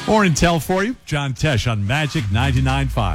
More intel for you. John Tesh on Magic 99.5.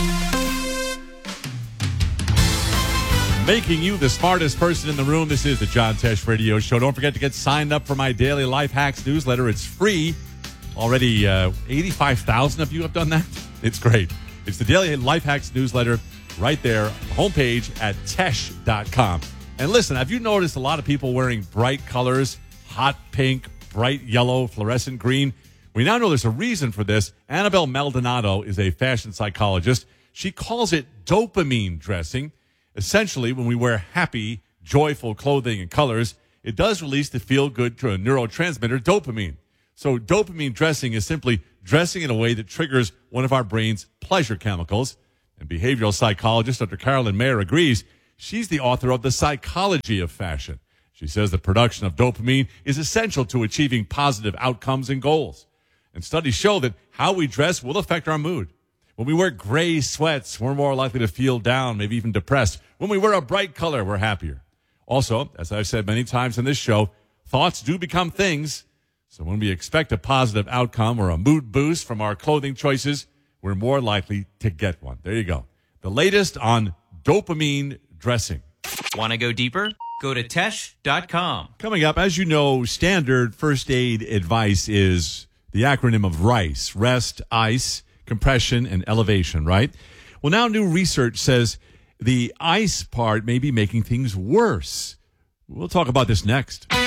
Making you the smartest person in the room. This is the John Tesh Radio Show. Don't forget to get signed up for my daily Life Hacks newsletter. It's free. Already 85,000 of you have done that. It's great. It's the daily Life Hacks newsletter right there, homepage at tesh.com. And listen, have you noticed a lot of people wearing bright colors, hot pink, bright yellow, fluorescent green? We now know there's a reason for this. Annabelle Maldonado is a fashion psychologist. She calls it dopamine dressing. Essentially, when we wear happy, joyful clothing and colors, it does release the feel-good neurotransmitter dopamine. So dopamine dressing is simply dressing in a way that triggers one of our brain's pleasure chemicals. And behavioral psychologist Dr. Carolyn Mayer agrees. She's the author of The Psychology of Fashion. She says the production of dopamine is essential to achieving positive outcomes and goals. And studies show that how we dress will affect our mood. When we wear gray sweats, we're more likely to feel down, maybe even depressed. When we wear a bright color, we're happier. Also, as I've said many times in this show, thoughts do become things. So when we expect a positive outcome or a mood boost from our clothing choices, we're more likely to get one. There you go. The latest on dopamine dressing. Want to go deeper? Go to tesh.com. Coming up, as you know, standard first aid advice is the acronym of RICE: rest, ice, compression, and elevation, right? Well, now new research says the ice part may be making things worse. We'll talk about this next.